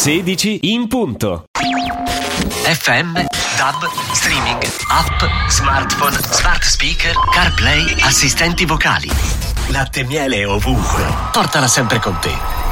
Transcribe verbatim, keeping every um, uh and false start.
sedici in punto. F M, DAB, streaming, app, smartphone, smart speaker, CarPlay, assistenti vocali. Latte e miele ovunque. Portala sempre con te.